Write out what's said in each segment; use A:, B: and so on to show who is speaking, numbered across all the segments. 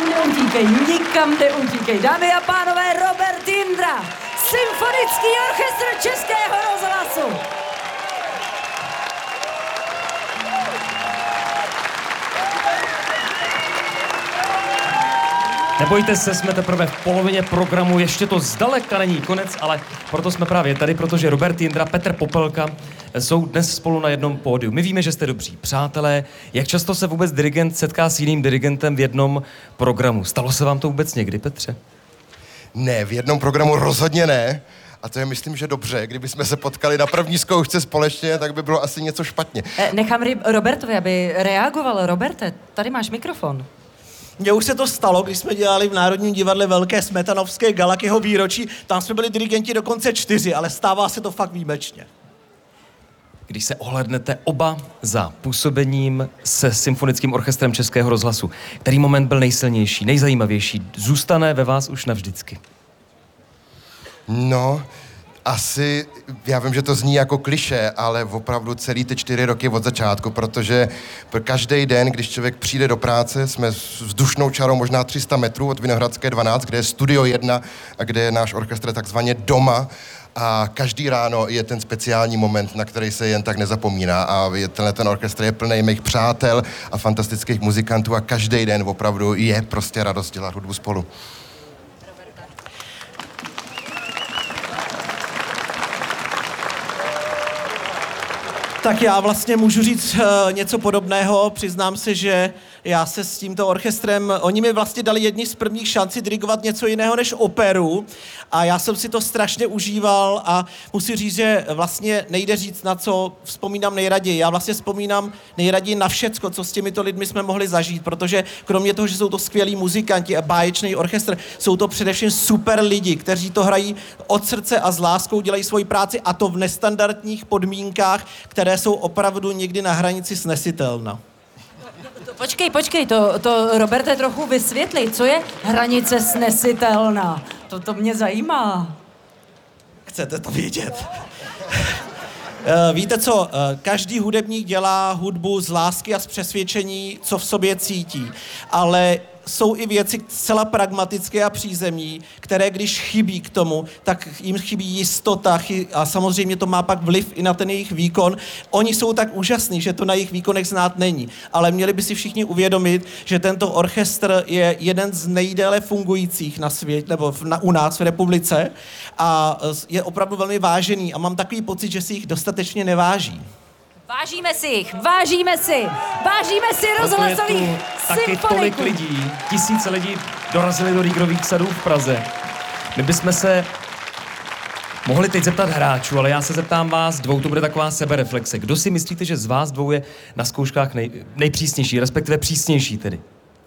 A: neutíkej, nikam neutíkej. Dámy a pánové, Robert Jindra, Symfonický orchestr Českého rozhlasu.
B: Nebojte se, jsme teprve v polovině programu, ještě to zdaleka není konec, ale proto jsme právě tady, protože Robert Jindra, Petr Popelka jsou dnes spolu na jednom pódiu. My víme, že jste dobří přátelé. Jak často se vůbec dirigent setká s jiným dirigentem v jednom programu? Stalo se vám to vůbec někdy, Petře?
C: Ne, v jednom programu rozhodně ne. A to je, myslím, že dobře. Kdybychom se potkali na první zkoušce společně, tak by bylo asi něco špatně.
A: Nechám Robertovi, aby reagoval. Roberte, tady máš mikrofon.
D: Mně už se to stalo, když jsme dělali v Národním divadle velké smetanovské gala k jeho výročí. Tam jsme byli dirigenti dokonce 4, ale stává se to fakt výjimečně.
B: Když se ohlédnete oba za působením se Symfonickým orchestrem Českého rozhlasu, který moment byl nejsilnější, nejzajímavější, zůstane ve vás už navždycky?
C: No, asi, já vím, že to zní jako klišé, ale opravdu celý ty 4 roky od začátku, protože každý den, když člověk přijde do práce, jsme vzdušnou čarou možná 300 metrů od Vinohradské 12, kde je Studio 1 a kde je náš orchestr takzvaně doma. A každý ráno je ten speciální moment, na který se jen tak nezapomíná. A ten orchestr je plný mých přátel a fantastických muzikantů a každý den opravdu je prostě radost dělat hudbu spolu.
D: Tak já vlastně můžu říct něco podobného. Přiznám se, že já se s tímto orchestrem, oni mi vlastně dali jedni z prvních šancí dirigovat něco jiného než operu a já jsem si to strašně užíval a musím říct, že vlastně nejde říct, na co vzpomínám nejraději. Já vlastně vzpomínám nejraději na všecko, co s těmito lidmi jsme mohli zažít, protože kromě toho, že jsou to skvělí muzikanti a báječný orchestr, jsou to především super lidi, kteří to hrají od srdce a s láskou, dělají svoji práci a to v nestandardních podmínkách, které jsou opravdu někdy na hranici snesitelná.
A: Počkej, to Roberte trochu vysvětli. Co je hranice snesitelná? To mě zajímá.
D: Chcete to vědět? Víte co, každý hudebník dělá hudbu z lásky a z přesvědčení, co v sobě cítí, ale jsou i věci zcela pragmatické a přízemní, které když chybí k tomu, tak jim chybí jistota a samozřejmě to má pak vliv i na ten jejich výkon. Oni jsou tak úžasní, že to na jejich výkonech znát není, ale měli by si všichni uvědomit, že tento orchestr je jeden z nejdéle fungujících na světě, nebo u nás v republice a je opravdu velmi vážený a mám takový pocit, že si jich dostatečně neváží.
A: Vážíme si rozhlasových
B: taky
A: symfoniků.
B: tolik lidí, tisíce lidí dorazili do Riegerových sadů v Praze. My bychom se mohli teď zeptat hráčů, ale já se zeptám vás dvou, to bude taková sebereflexe. Kdo si myslíte, že z vás dvou je na zkouškách nejpřísnější, respektive přísnější tedy?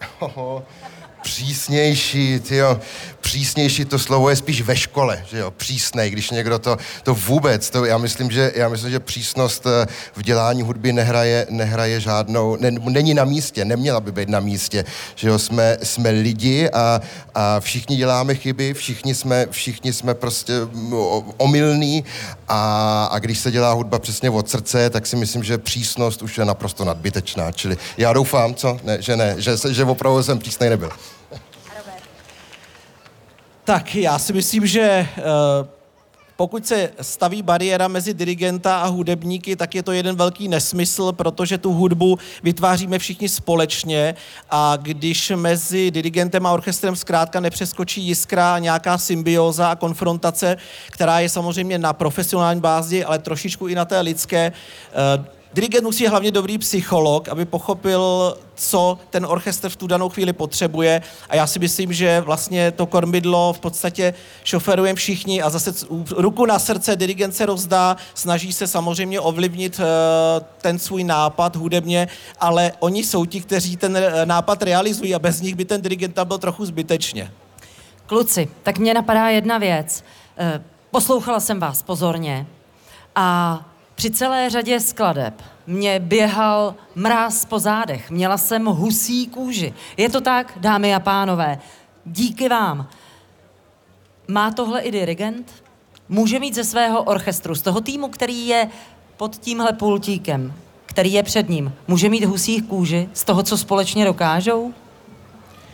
C: Přísnější, přísnější to slovo je spíš ve škole, že jo, přísnej, když někdo to vůbec, já myslím, že přísnost v dělání hudby nehraje žádnou, není na místě, neměla by být na místě, že jo, jsme lidi a všichni děláme chyby, všichni jsme prostě omylní a když se dělá hudba přesně od srdce, tak si myslím, že přísnost už je naprosto nadbytečná, čili já doufám, že opravdu jsem přísnej nebyl.
D: Tak já si myslím, že pokud se staví bariéra mezi dirigenta a hudebníky, tak je to jeden velký nesmysl, protože tu hudbu vytváříme všichni společně a když mezi dirigentem a orchestrem zkrátka nepřeskočí jiskra, nějaká symbióza a konfrontace, která je samozřejmě na profesionální bázi, ale trošičku i na té lidské, dirigent musí hlavně dobrý psycholog, aby pochopil, co ten orchestr v tu danou chvíli potřebuje a já si myslím, že vlastně to kormidlo v podstatě šoferujeme všichni a zase ruku na srdce dirigent se rozdá, snaží se samozřejmě ovlivnit ten svůj nápad hudebně, ale oni jsou ti, kteří ten nápad realizují a bez nich by ten dirigent tam byl trochu zbytečně.
A: Kluci, tak mě napadá jedna věc. Poslouchala jsem vás pozorně a při celé řadě skladeb mě běhal mráz po zádech. Měla jsem husí kůži. Je to tak, dámy a pánové? Díky vám. Má tohle i dirigent? Může mít ze svého orchestru, z toho týmu, který je pod tímhle pultíkem, který je před ním, může mít husí kůži z toho, co společně dokážou?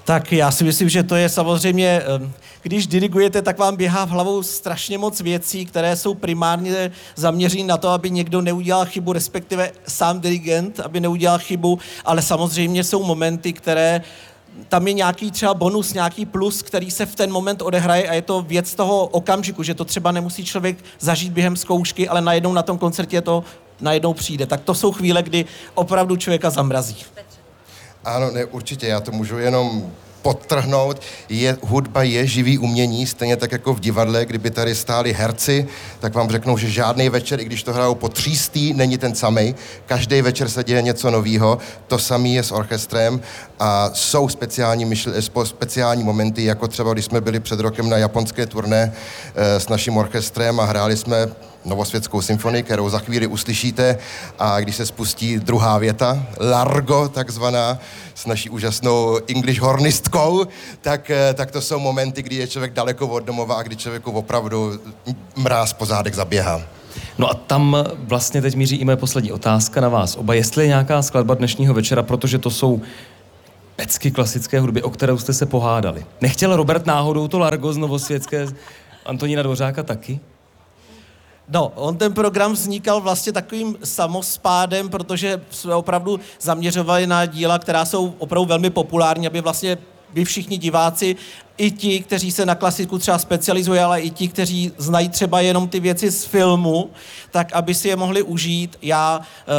D: Tak já si myslím, že to je samozřejmě, když dirigujete, tak vám běhá v hlavou strašně moc věcí, které jsou primárně zaměřené na to, aby někdo neudělal chybu, respektive sám dirigent, aby neudělal chybu, ale samozřejmě jsou momenty, které tam je nějaký třeba bonus, nějaký plus, který se v ten moment odehraje a je to věc toho okamžiku, že to třeba nemusí člověk zažít během zkoušky, ale najednou na tom koncertě to najednou přijde. Tak to jsou chvíle, kdy opravdu člověka zamrazí.
C: Ano, ne, určitě, já to můžu jenom podtrhnout, hudba je živý umění, stejně tak jako v divadle, kdyby tady stáli herci, tak vám řeknou, že žádný večer, i když to hrajou po 300, není ten samej. Každý večer se děje něco novýho, to samé je s orchestrem a jsou speciální momenty, jako třeba když jsme byli před rokem na japonské turné s naším orchestrem a hráli jsme Novosvětskou symfonii, kterou za chvíli uslyšíte a když se spustí druhá věta, Largo takzvaná, s naší úžasnou English hornistkou, tak to jsou momenty, kdy je člověk daleko od domova a kdy člověku opravdu mráz po zádech zaběhá.
B: No a tam vlastně teď míří i moje poslední otázka na vás oba. Jestli je nějaká skladba dnešního večera, protože to jsou pecky klasické hudby, o kterou jste se pohádali. Nechtěl Robert náhodou to Largo z Novosvětské Antonína Dvořáka taky?
D: No, on ten program vznikal vlastně takovým samospádem, protože jsme opravdu zaměřovali na díla, která jsou opravdu velmi populární, aby vlastně by všichni diváci, i ti, kteří se na klasiku třeba specializují, ale i ti, kteří znají třeba jenom ty věci z filmu, tak aby si je mohli užít. Já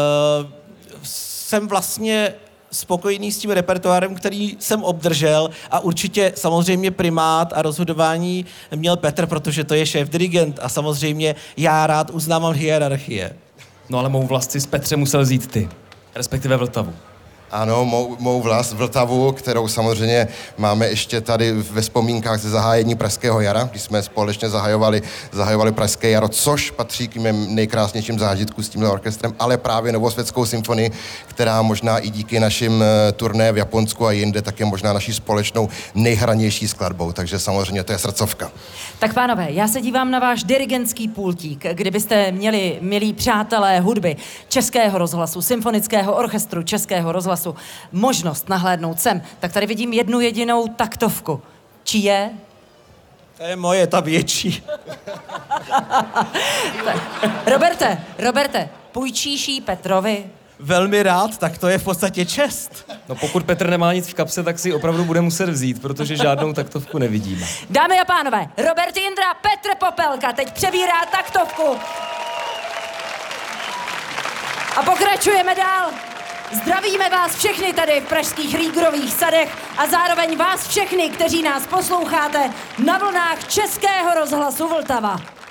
D: jsem vlastně spokojený s tím repertoárem, který jsem obdržel a určitě samozřejmě primát a rozhodování měl Petr, protože to je šéf-dirigent a samozřejmě já rád uznávám hierarchie.
B: No ale mou vlast si z Petře musel vzít ty, respektive Vltavu.
C: Ano, mou vlast Vltavu, kterou samozřejmě máme ještě tady ve vzpomínkách ze zahájení Pražského jara, když jsme společně zahajovali Pražské jaro, což patří k mým nejkrásnějším zážitkům s tímhle orchestrem, ale právě Novosvětskou symfonii, která možná i díky našim turné v Japonsku a jinde, tak je možná naší společnou nejhranější skladbou, takže samozřejmě to je srdcovka.
A: Tak pánové, já se dívám na váš dirigentský pultík. Kdybyste měli, milí přátelé hudby Českého rozhlasu, Symfonického orchestru Českého rozhlasu, možnost nahlédnout sem, tak tady vidím jednu jedinou taktovku. Čí je?
D: To je moje, ta větší.
A: Roberte, půjčíš jí Petrovi?
D: Velmi rád, tak to je v podstatě čest.
B: No pokud Petr nemá nic v kapse, tak si opravdu bude muset vzít, protože žádnou taktovku nevidíme.
A: Dámy a pánové, Robert Jindra, Petr Popelka teď přebírá taktovku. A pokračujeme dál. Zdravíme vás všechny tady v pražských Rýgrových sadech a zároveň vás všechny, kteří nás posloucháte na vlnách Českého rozhlasu Vltava.